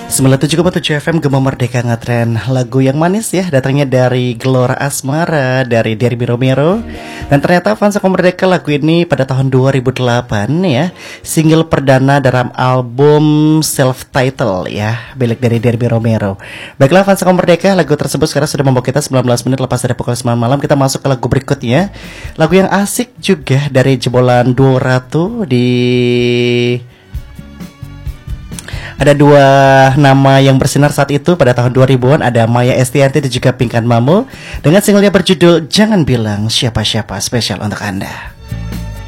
97,7 FM Gema Merdeka Ngetren. Lagu yang manis ya, datangnya dari Gelora Asmara, dari Derby Romero. Dan ternyata fans Gema Merdeka, lagu ini pada tahun 2008 ya, single perdana dalam album self-title ya, milik dari Derby Romero. Baiklah fans Gema Merdeka, lagu tersebut sekarang sudah membawa kita 19 menit lepas dari pukul 9 malam. Kita masuk ke lagu berikutnya. Lagu yang asik juga dari jebolan Duo Ratu. Ada dua nama yang bersinar saat itu pada tahun 2000-an, ada Maya Estianty dan juga Pinkan Mambo dengan singlenya berjudul Jangan Bilang Siapa-Siapa, spesial untuk Anda.